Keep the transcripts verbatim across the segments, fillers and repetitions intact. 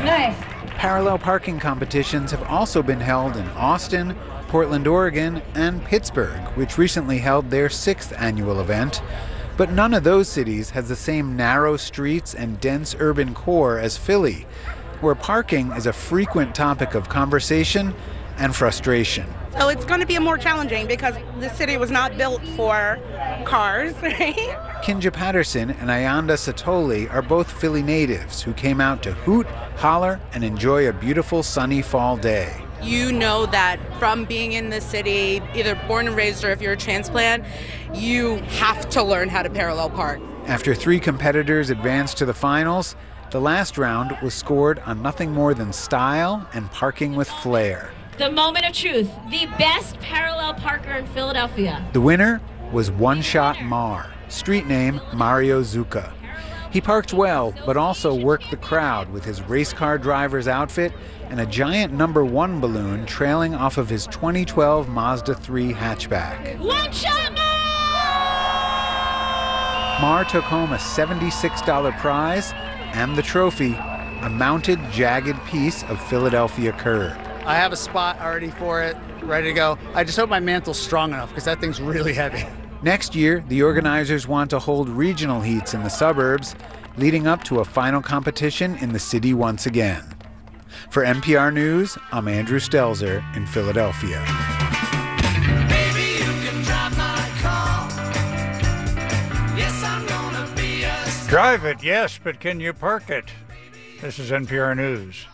Nice. Parallel parking competitions have also been held in Austin, Portland, Oregon, and Pittsburgh, which recently held their sixth annual event. But none of those cities has the same narrow streets and dense urban core as Philly, where parking is a frequent topic of conversation and frustration. So it's going to be more challenging because the city was not built for cars, right? Kinja Patterson and Ayanda Satoli are both Philly natives who came out to hoot, holler, and enjoy a beautiful sunny fall day. You know that from being in the city, either born and raised or if you're a transplant, you have to learn how to parallel park. After three competitors advanced to the finals, the last round was scored on nothing more than style and parking with flair. The moment of truth, the best parallel parker in Philadelphia. The winner was One Shot Mar, street name Mario Zucca. He parked well, but also worked the crowd with his race car driver's outfit and a giant number one balloon trailing off of his twenty twelve Mazda three hatchback. One Shot Mar! Mar took home a seventy-six dollars prize and the trophy, a mounted, jagged piece of Philadelphia curb. I have a spot already for it, ready to go. I just hope my mantle's strong enough because that thing's really heavy. Next year, the organizers want to hold regional heats in the suburbs, leading up to a final competition in the city once again. For N P R News, I'm Andrew Stelzer in Philadelphia. Baby, you can drive my car. Yes, I'm gonna be a star. Drive it, yes, but can you park it? This is N P R News.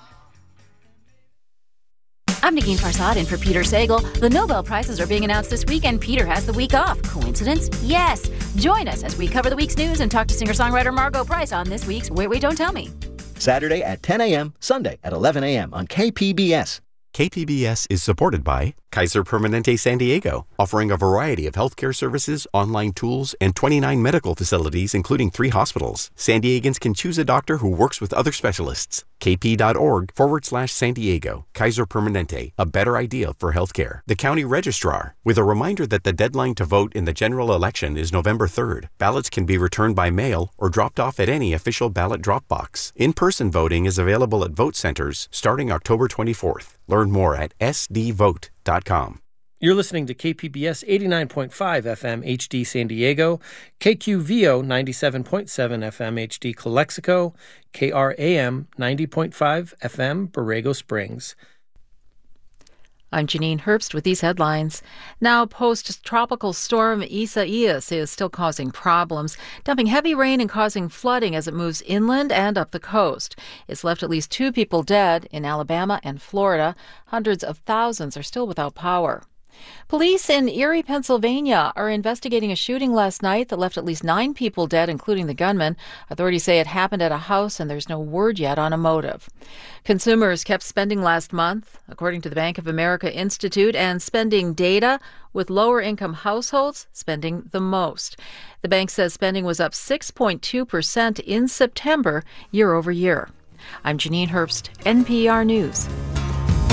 I'm Negin Farsad in for Peter Sagal. The Nobel Prizes are being announced this week, and Peter has the week off. Coincidence? Yes. Join us as we cover the week's news and talk to singer-songwriter Margot Price on this week's Wait, Wait, Don't Tell Me. Saturday at ten a.m., Sunday at eleven a.m. on K P B S. K P B S is supported by Kaiser Permanente San Diego, offering a variety of healthcare services, online tools, and twenty-nine medical facilities, including three hospitals. San Diegans can choose a doctor who works with other specialists. kp.org forward slash San Diego. Kaiser Permanente, a better idea for healthcare. The county registrar, with a reminder that the deadline to vote in the general election is November third. Ballots can be returned by mail or dropped off at any official ballot drop box. In-person voting is available at vote centers starting October twenty-fourth. Learn more at s d vote dot com. You're listening to K P B S eighty-nine point five F M H D San Diego, K Q V O ninety-seven point seven F M H D Calexico, K R A M ninety point five F M Borrego Springs. I'm Janine Herbst with these headlines. Now, post-tropical storm Isaias is still causing problems, dumping heavy rain and causing flooding as it moves inland and up the coast. It's left at least two people dead in Alabama and Florida. Hundreds of thousands are still without power. Police in Erie, Pennsylvania are investigating a shooting last night that left at least nine people dead, including the gunman. Authorities say it happened at a house and there's no word yet on a motive. Consumers kept spending last month, according to the Bank of America Institute, and spending data with lower-income households spending the most. The bank says spending was up six point two percent in September, year over year. I'm Janine Herbst, N P R News.